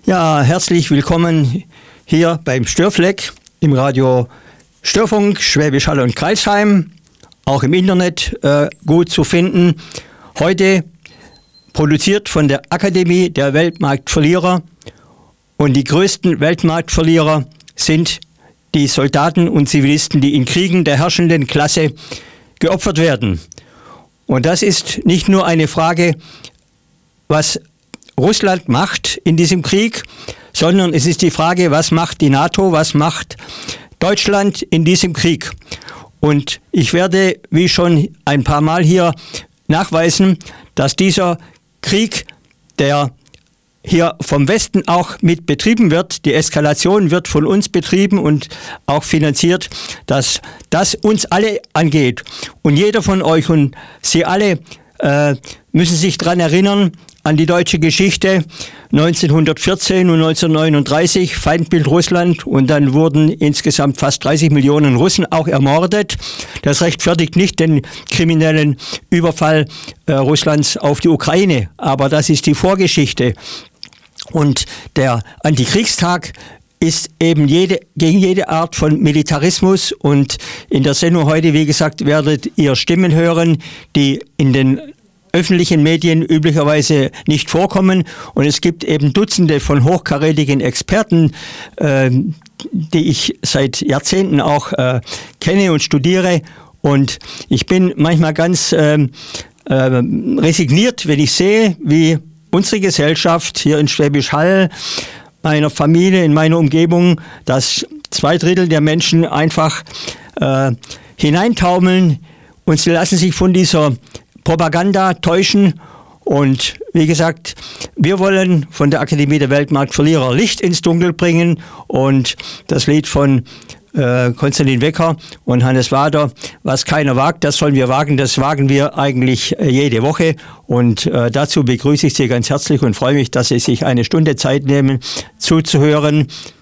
Ja, herzlich willkommen hier beim Störfleck im Radio Störfunk Schwäbisch Hall und Crailsheim, auch im Internet gut zu finden. Heute produziert von der Akademie der Weltmarktverlierer, und die größten Weltmarktverlierer sind die Soldaten und Zivilisten, die in Kriegen der herrschenden Klasse geopfert werden. Und das ist nicht nur eine Frage, was Russland macht in diesem Krieg, sondern es ist die Frage, was macht die NATO, was macht Deutschland in diesem Krieg. Und ich werde, wie schon ein paar Mal hier, nachweisen, dass dieser Krieg, der hier vom Westen auch mit betrieben wird, die Eskalation wird von uns betrieben und auch finanziert, dass das uns alle angeht. Und jeder von euch und Sie alle müssen sich daran erinnern, an die deutsche Geschichte 1914 und 1939, Feindbild Russland, und dann wurden insgesamt fast 30 Millionen Russen auch ermordet. Das rechtfertigt nicht den kriminellen Überfall Russlands auf die Ukraine, aber das ist die Vorgeschichte. Und der Antikriegstag ist eben gegen jede Art von Militarismus, und in der Sendung heute, wie gesagt, werdet ihr Stimmen hören, die in den öffentlichen Medien üblicherweise nicht vorkommen, und es gibt eben Dutzende von hochkarätigen Experten, die ich seit Jahrzehnten auch kenne und studiere, und ich bin manchmal ganz resigniert, wenn ich sehe, wie unsere Gesellschaft hier in Schwäbisch Hall, meiner Familie, in meiner Umgebung, dass 2/3 der Menschen einfach hineintaumeln, und sie lassen sich von dieser Propaganda täuschen. Und wie gesagt, wir wollen von der Akademie der Weltmarktverlierer Licht ins Dunkel bringen, und das Lied von Konstantin Wecker und Hannes Wader, was keiner wagt, das sollen wir wagen, das wagen wir eigentlich jede Woche, und dazu begrüße ich Sie ganz herzlich und freue mich, dass Sie sich eine Stunde Zeit nehmen, zuzuhören.